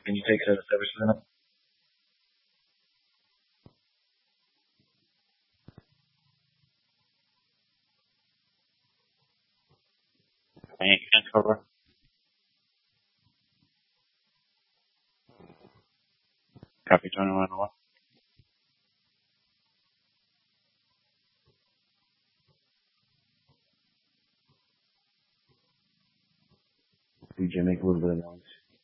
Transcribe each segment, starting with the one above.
Can you take the service limit? Can't cover. Copy 2101. DJ, make a little bit of noise.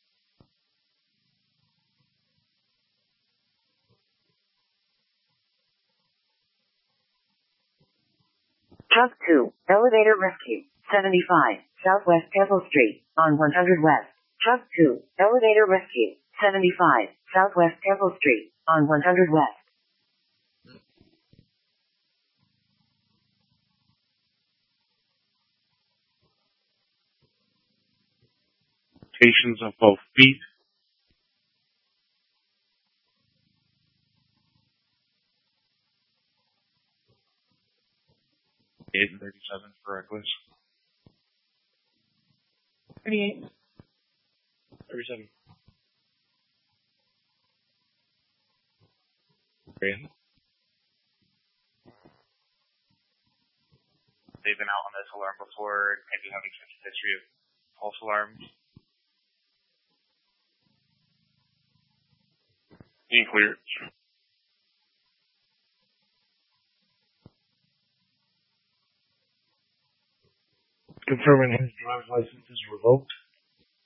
Truck 2, elevator rescue, 75, Southwest Temple Street, on 100 West. Truck 2, elevator rescue, 75, Southwest Temple Street, on 100 West. Rotations of both feet. Eight and 37 for reckless. 38. 37. Great. They've been out on this alarm before, maybe having such a history of false alarms. Being clear. Confirming his driver's license is revoked.